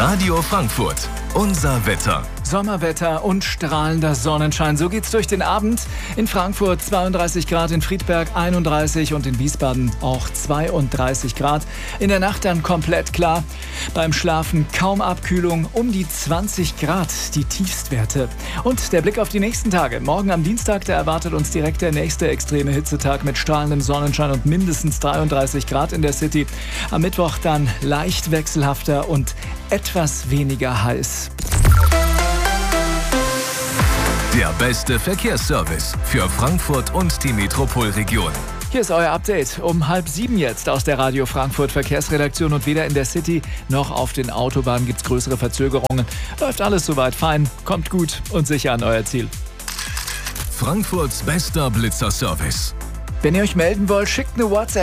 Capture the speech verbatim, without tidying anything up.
Radio Frankfurt, unser Wetter. Sommerwetter und strahlender Sonnenschein. So geht's durch den Abend. In Frankfurt zweiunddreißig Grad, in Friedberg einunddreißig und in Wiesbaden auch zweiunddreißig Grad. In der Nacht dann komplett klar. Beim Schlafen kaum Abkühlung, um die zwanzig Grad, die Tiefstwerte. Und der Blick auf die nächsten Tage. Morgen am Dienstag, da erwartet uns direkt der nächste extreme Hitzetag mit strahlendem Sonnenschein und mindestens dreiunddreißig Grad in der City. Am Mittwoch dann leicht wechselhafter und etwas weniger heiß. Der beste Verkehrsservice für Frankfurt und die Metropolregion. Hier ist euer Update um halb sieben jetzt aus der Radio Frankfurt Verkehrsredaktion und weder in der City noch auf den Autobahnen gibt es größere Verzögerungen. Läuft alles soweit fein, kommt gut und sicher an euer Ziel. Frankfurts bester Blitzerservice. Wenn ihr euch melden wollt, schickt eine WhatsApp